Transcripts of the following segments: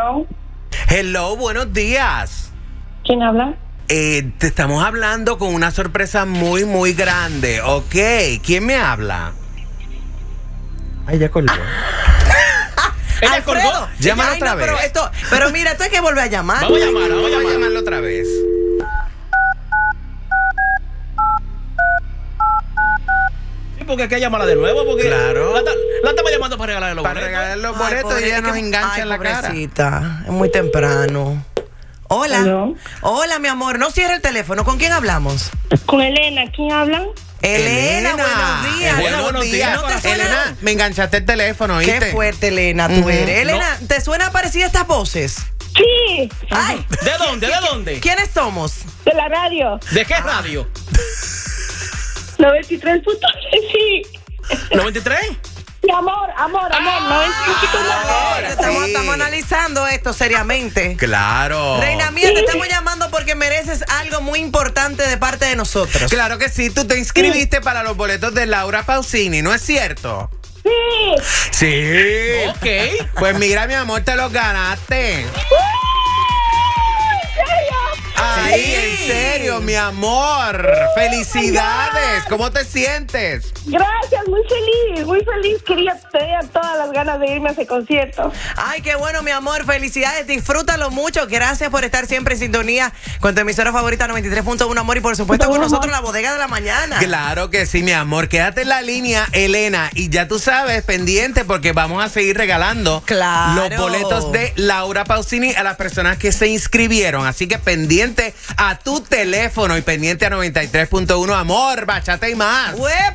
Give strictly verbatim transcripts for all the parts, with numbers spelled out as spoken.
Hello. Hello, buenos días. ¿Quién habla? Eh, te estamos hablando con una sorpresa muy, muy grande. Ok, ¿quién me habla? Ay, ya colgó. Ella colgó. Llámalo Ay, otra no, vez. Pero, esto, pero mira, esto hay que volver a llamar. Vamos a llamar, Vamos vamos a a llamar. llamarlo otra vez. Sí, porque hay que llamarla de nuevo. Porque Claro. La, ta- la estamos llamando para regalarle los Para boletos. regalar los Ay, boletos pobre- y ella es nos que- engancha ay, en la cara. pobrecita, es muy temprano. Hola. Hello. Hola, mi amor. No cierre el teléfono. ¿Con quién hablamos? Con Elena. ¿Quién habla? Elena, buenos días. Elena, buenos días. ¿No te suena? Elena, me enganchaste el teléfono, ¿oíste? Qué fuerte, Elena, tú Ujú. eres. Elena, ¿te suena parecida estas voces? Sí, Ay, ¿De dónde? ¿De dónde? ¿quiénes somos? de la radio. ¿De qué radio? noventa y tres punto seis, sí. ¿noventa y tres? Sí, amor, amor, amor. noventa y tres punto nueve. Estamos, sí. estamos analizando esto seriamente. Claro. Reina mía, te estamos llamando porque mereces algo muy importante de parte de nosotros. Claro que sí, tú te inscribiste para los boletos de Laura Pausini, ¿no es cierto? Sí. Sí. Ok. Pues mira, mi amor, te los ganaste. ¿En serio? Ay, Sí. en serio, mi amor. Felicidades. ¿Cómo te sientes? Gracias, muy feliz, muy feliz. Quería tener todas las ganas de irme a ese concierto. Ay, qué bueno, mi amor. Felicidades. Disfrútalo mucho. Gracias por estar siempre en sintonía con tu emisora favorita noventa y tres punto uno, amor. Y por supuesto con nosotros la bodega de la mañana. Claro que sí, mi amor. Quédate en la línea, Elena. Y ya tú sabes, pendiente, porque vamos a seguir regalando Claro. los boletos de Laura Pausini a las personas que se inscribieron. Así que pendiente a tu teléfono y pendiente a noventa y tres punto uno, amor, bachata y más.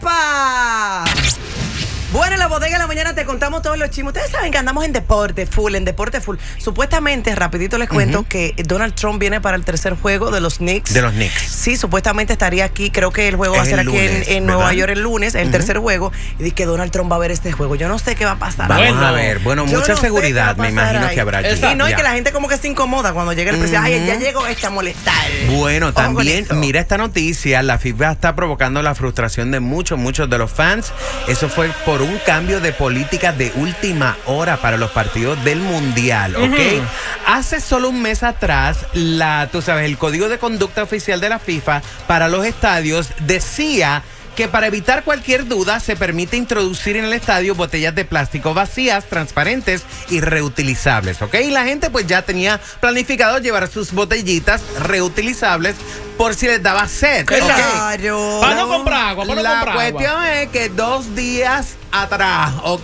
¡Uepa! Bueno, en la bodega de la mañana te contamos todos los chismes. Ustedes saben que andamos en deporte full, en deporte full. Supuestamente, rapidito les cuento uh-huh. que Donald Trump viene para el tercer juego de los Knicks. De los Knicks. Sí, supuestamente estaría aquí. Creo que el juego Es va a ser el aquí lunes, en, en ¿verdad? Nueva York el lunes, el Uh-huh. tercer juego. Y dice que Donald Trump va a ver este juego. Yo no sé qué va a pasar. Vamos Bueno. a ver. Bueno, Yo mucha no sé seguridad, qué va a me pasar imagino ahí. que habrá allí. Y no, y Ya. que la gente como que se incomoda cuando llega el presidente. Ay, ya Ujú. llegó este a molestar. Bueno, Ojo con también eso. mira esta noticia, la FIFA está provocando la frustración de muchos, muchos de los fans. Eso fue por un cambio de política de última hora para los partidos del Mundial, ¿ok? Ujú. Hace solo un mes atrás, la, tú sabes, el código de conducta oficial de la FIFA para los estadios decía que para evitar cualquier duda se permite introducir en el estadio botellas de plástico vacías, transparentes y reutilizables, ¿ok? Y la gente pues ya tenía planificado llevar sus botellitas reutilizables por si les daba sed, ¿ok? Claro. Para no comprar agua, para no La comprar agua. cuestión es que dos días atrás, ¿ok?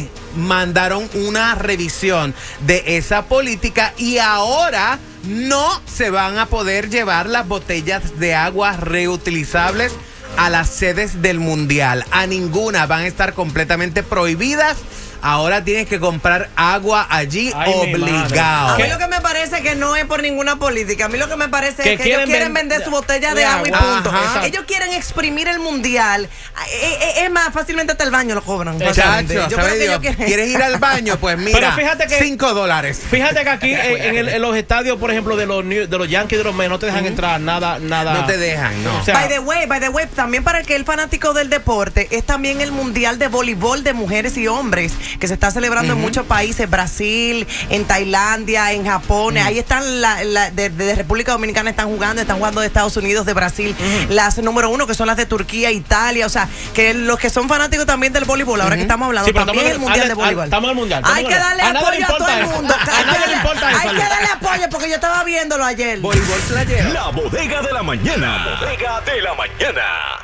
Mandaron una revisión de esa política y ahora no se van a poder llevar las botellas de agua reutilizables a las sedes del Mundial. A ninguna, van a estar completamente prohibidas. Ahora tienes que comprar agua allí Ay, mi obligado. A mí ¿Qué? lo que me parece que no es por ninguna política. A mí lo que me parece Que es que quieren ellos quieren ven- vender su botella de de agua y agua. punto. Ajá. Ellos quieren exprimir el mundial. Eh, eh, Es más, fácilmente hasta el baño lo cobran. fácilmente. Chacho, Yo ¿sabe creo que Dios? ellos quieren- ¿Quieres ir al baño? Pues mira, Pero fíjate que- cinco dólares. Fíjate que aquí en, en el- en los estadios, por ejemplo, de los New- de los Yankees y de los Mets, no te dejan entrar nada, nada. No te dejan, no. O sea, By the way, by the way, también para el que es fanático del deporte, es también el mundial de voleibol de mujeres y hombres que se está celebrando en muchos países, Brasil, en Tailandia, en Japón. Ahí están la, la- de, de República Dominicana están jugando, están jugando de Estados Unidos, de Brasil, las número uno que son las de Turquía, Italia, o sea, que los que son fanáticos también del voleibol, ahora que estamos hablando, Sí, pero también estamos el mundial en- de al- voleibol. estamos en el mundial, estamos Hay en que el- darle a nadie le apoyo a todo importa el eso. mundo. A Hay nadie que le darle- importa eso, Hay que Alba. darle apoyo porque yo estaba viéndolo ayer. Voleibol playero. La bodega de la mañana. La bodega de la mañana.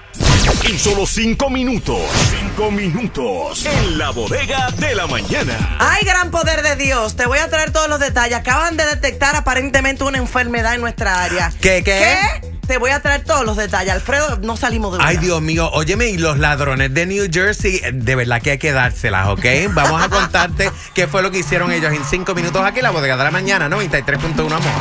En solo cinco minutos. Cinco minutos. En la bodega de la mañana. Ay, gran poder de Dios. Te voy a traer todos los detalles. Acaban de detectar aparentemente una enfermedad en nuestra área. ¿Qué, qué? ¿Qué? Te voy a traer todos los detalles. Alfredo, no salimos de una. Ay, Dios mío, óyeme, y los ladrones de New Jersey, de verdad que hay que dárselas, ¿ok? Vamos a contarte qué fue lo que hicieron ellos en cinco minutos aquí en la bodega de la mañana, noventa y tres punto uno, amor.